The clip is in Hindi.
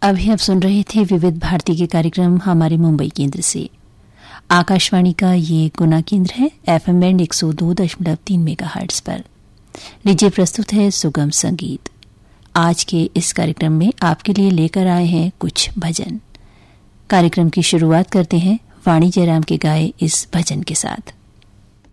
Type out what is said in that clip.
अभी आप सुन रहे थे विविध भारती के कार्यक्रम हमारे मुंबई केंद्र से। आकाशवाणी का ये गुना केंद्र है FM बैंड 102.3 मेगाहर्ट्ज पर। लीजिए प्रस्तुत है सुगम संगीत। आज के इस कार्यक्रम में आपके लिए लेकर आए हैं कुछ भजन। कार्यक्रम की शुरुआत करते हैं वाणी जयराम के गाए इस भजन के साथ।